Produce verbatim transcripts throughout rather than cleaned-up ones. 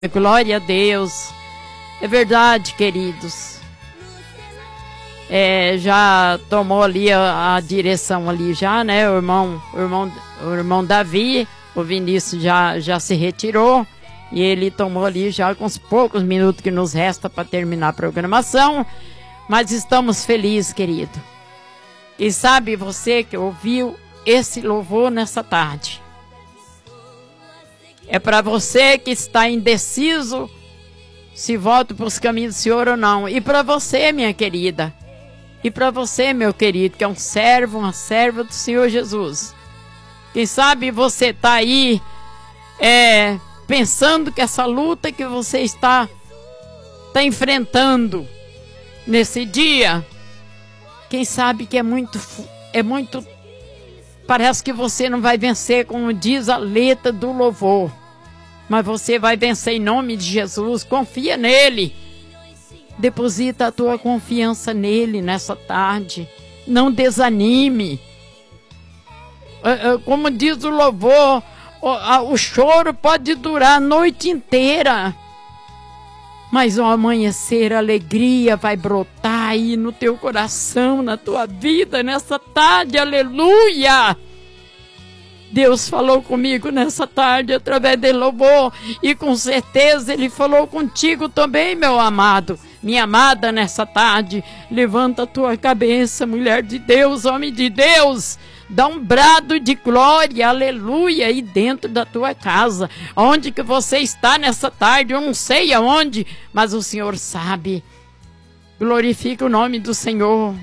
Glória a Deus. É verdade, queridos. É, já tomou ali a, a direção ali já, né? O irmão, o irmão, o irmão Davi, o Vinícius já, já se retirou. E ele tomou ali já com os poucos minutos que nos resta para terminar a programação. Mas estamos felizes, querido. E sabe você que ouviu esse louvor nessa tarde? É para você que está indeciso se volta para os caminhos do Senhor ou não. E para você, minha querida. E para você, meu querido, que é um servo, uma serva do Senhor Jesus. Quem sabe você está aí é, pensando que essa luta que você está, está enfrentando nesse dia, quem sabe que é muito, é muito, parece que você não vai vencer, como diz a letra do louvor. Mas você vai vencer em nome de Jesus. Confia nele. Deposita a tua confiança nele nessa tarde. Não desanime. Como diz o louvor, o choro pode durar a noite inteira. Mas ao amanhecer, a alegria vai brotar aí no teu coração, na tua vida, nessa tarde. Aleluia! Deus falou comigo nessa tarde através dele louvor, e com certeza ele falou contigo também, meu amado, minha amada, nessa tarde. Levanta a tua cabeça, mulher de Deus, homem de Deus, dá um brado de glória, aleluia, aí dentro da tua casa, onde que você está nessa tarde, eu não sei aonde, mas o Senhor sabe. Glorifica o nome do Senhor.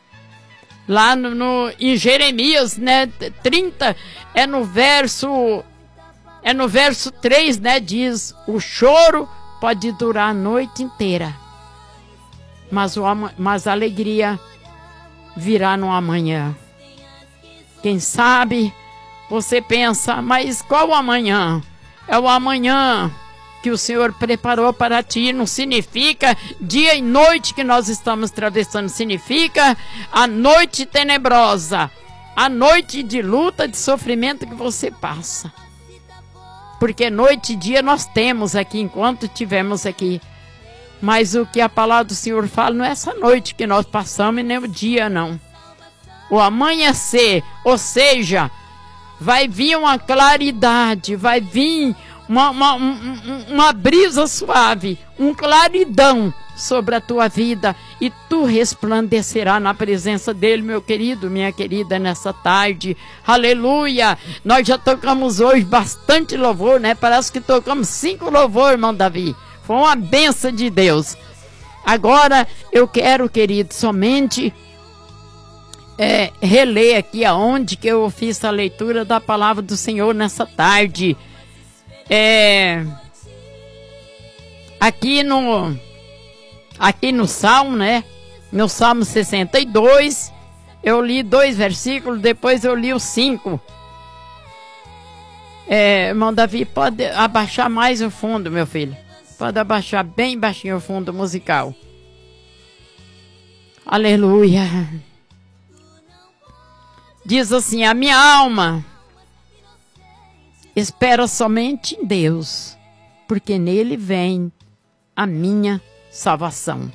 Lá no, no, em Jeremias, né, trinta, é no verso, é no verso três, né, diz, o choro pode durar a noite inteira, mas, o, mas a alegria virá no amanhã. Quem sabe você pensa, mas qual o amanhã? É o amanhã que o Senhor preparou para ti. Não significa dia e noite que nós estamos atravessando, significa a noite tenebrosa, a noite de luta, de sofrimento que você passa. Porque noite e dia nós temos aqui, enquanto estivermos aqui. Mas o que a palavra do Senhor fala não é essa noite que nós passamos e nem o dia, não. O amanhecer, ou seja, vai vir uma claridade, vai vir Uma, uma, uma, uma brisa suave, um claridão sobre a tua vida, e tu resplandecerá na presença dele, meu querido, minha querida, nessa tarde. Aleluia! Nós já tocamos hoje bastante louvor, né? Parece que tocamos cinco louvor, irmão Davi. Foi uma bênção de Deus. Agora eu quero, querido, somente é, reler aqui aonde que eu fiz a leitura da palavra do Senhor nessa tarde. É, aqui no aqui no Salmo, né? No Salmo sessenta e dois, eu li dois versículos, depois eu li os cinco. É, irmão Davi, pode abaixar mais o fundo, meu filho. Pode abaixar bem baixinho o fundo musical. Aleluia. Diz assim: a minha alma espera somente em Deus, porque nele vem a minha salvação.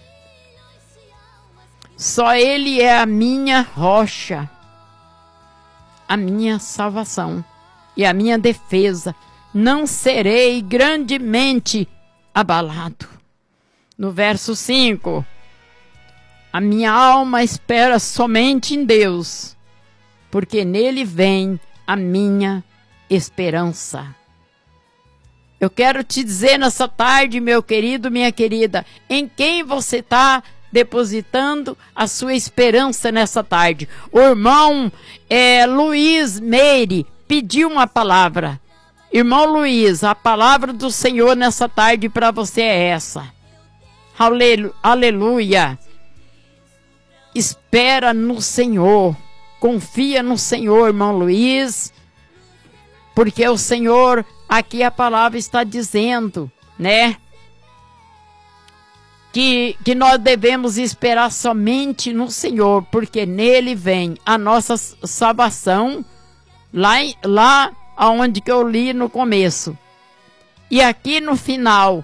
Só ele é a minha rocha, a minha salvação e a minha defesa. Não serei grandemente abalado. No verso cinco, a minha alma espera somente em Deus, porque nele vem a minha esperança. Eu quero te dizer nessa tarde, meu querido, minha querida, em quem você está depositando a sua esperança nessa tarde. O irmão é, Luiz Meire pediu uma palavra. Irmão Luiz, a palavra do Senhor nessa tarde para você é essa. Aleluia. Espera no Senhor. Confia no Senhor, irmão Luiz. Porque o Senhor, aqui a palavra está dizendo, né? Que, que nós devemos esperar somente no Senhor, porque nele vem a nossa salvação, lá, lá onde que eu li no começo. E aqui no final